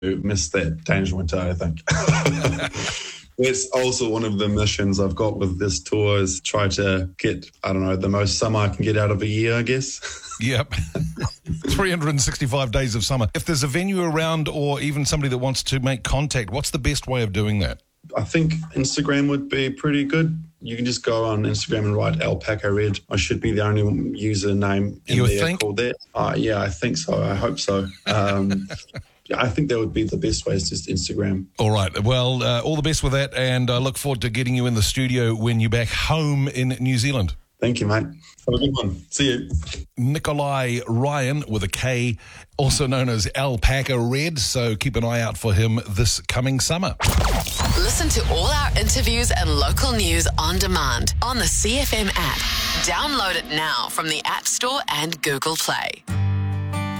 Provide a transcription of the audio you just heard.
missed that Danger Winter, I think. That's also one of the missions I've got with this tour is try to get, the most summer I can get out of a year, I guess. Yep. 365 days of summer. If there's a venue around or even somebody that wants to make contact, what's the best way of doing that? I think Instagram would be pretty good. You can just go on Instagram and write Alpaca Red. I should be the only username in there called that. Yeah, I think so. I hope so. I think that would be the best way, is just Instagram. All right. Well, all the best with that, and I look forward to getting you in the studio when you're back home in New Zealand. Thank you, mate. Have a good one. See you. Nikolai Ryan with a K, also known as Alpaca Red, so keep an eye out for him this coming summer. Listen to all our interviews and local news on demand on the CFM app. Download it now from the App Store and Google Play.